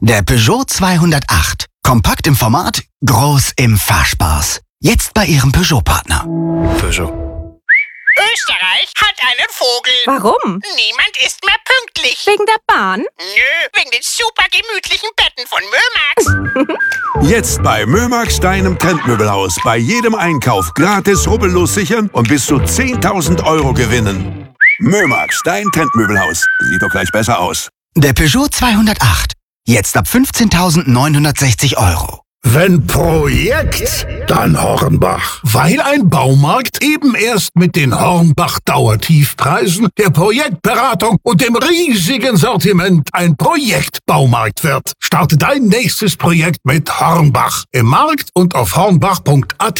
Der Peugeot 208. Kompakt im Format, groß im Fahrspaß. Jetzt bei Ihrem Peugeot-Partner. Peugeot. Österreich hat einen Vogel. Warum? Niemand ist mehr pünktlich. Wegen der Bahn? Nö, wegen den super gemütlichen Betten von Mömax. Jetzt bei Mömax, deinem Trendmöbelhaus. Bei jedem Einkauf gratis rubbellos sichern und bis zu 10.000 € gewinnen. Mömax, dein Trendmöbelhaus. Sieht doch gleich besser aus. Der Peugeot 208. Jetzt ab 15.960 €. Wenn Projekt, dann Hornbach. Weil ein Baumarkt eben erst mit den Hornbach-Dauertiefpreisen, der Projektberatung und dem riesigen Sortiment ein Projektbaumarkt wird. Starte dein nächstes Projekt mit Hornbach. Im Markt und auf hornbach.at.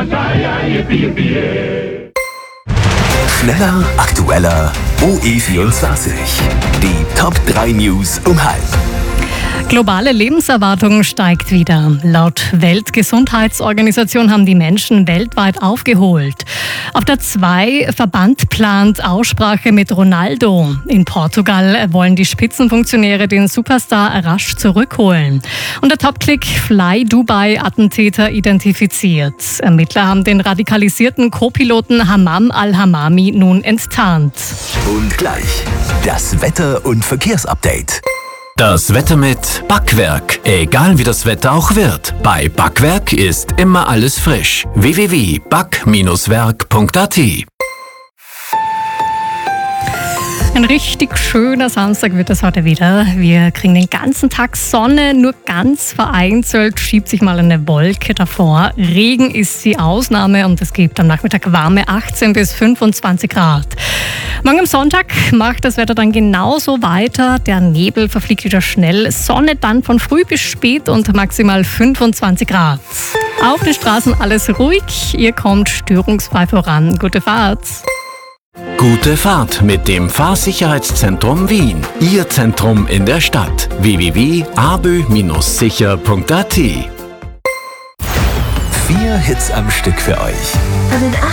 Schneller, aktueller, OE24. Die Top 3 News um 3:30. Globale Lebenserwartung steigt wieder. Laut Weltgesundheitsorganisation haben die Menschen weltweit aufgeholt. Auf der 2 Verband plant Aussprache mit Ronaldo. In Portugal wollen die Spitzenfunktionäre den Superstar rasch zurückholen. Und der Top-Click Fly Dubai-Attentäter identifiziert. Ermittler haben den radikalisierten Co-Piloten Hammam al-Hamami nun enttarnt. Und gleich das Wetter- und Verkehrsupdate. Das Wetter mit Backwerk. Egal wie das Wetter auch wird. Bei Backwerk ist immer alles frisch. www.back-werk.at. Ein richtig schöner Samstag wird es heute wieder. Wir kriegen den ganzen Tag Sonne, nur ganz vereinzelt schiebt sich mal eine Wolke davor. Regen ist die Ausnahme und es gibt am Nachmittag warme 18 bis 25 Grad. Morgen am Sonntag macht das Wetter dann genauso weiter. Der Nebel verfliegt wieder schnell. Sonne dann von früh bis spät und maximal 25 Grad. Auf den Straßen alles ruhig. Ihr kommt störungsfrei voran. Gute Fahrt. Gute Fahrt mit dem Fahrsicherheitszentrum Wien. Ihr Zentrum in der Stadt. www.abö-sicher.at. 4 Hits am Stück für euch.